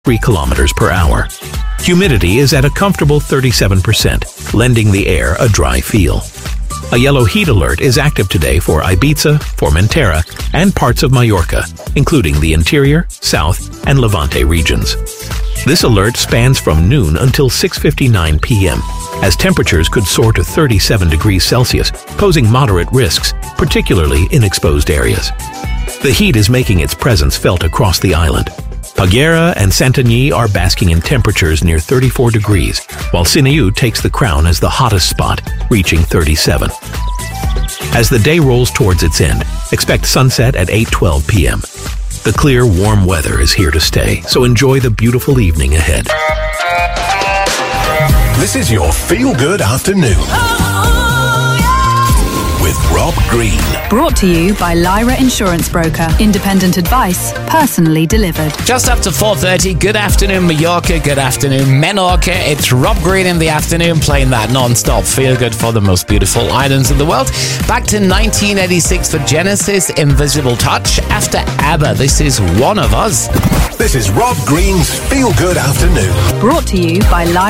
3 kilometers per hour. Humidity is at a comfortable 37%, lending the air a dry feel. A yellow heat alert is active today for Ibiza, Formentera, and parts of Mallorca, including the interior, south, and Levante regions. This alert spans from noon until 6:59 p.m., as temperatures could soar to 37 degrees Celsius, posing moderate risks, particularly in exposed areas. The heat is making its presence felt across the island. Peguera and Santanyí are basking in temperatures near 34 degrees, while Sinaú takes the crown as the hottest spot, reaching 37. As the day rolls towards its end, expect sunset at 8:12 p.m. The clear, warm weather is here to stay, so enjoy the beautiful evening ahead. This is your feel-good afternoon with Rob Green. Brought to you by Lyra Insurance Broker. Independent advice, personally delivered. Just after 4:30, good afternoon Mallorca, good afternoon Menorca. It's Rob Green in the afternoon playing that non-stop feel-good for the most beautiful islands in the world. Back to 1986 for Genesis, Invisible Touch. After ABBA, this is One of Us. This is Rob Green's Feel Good Afternoon. Brought to you by Lyra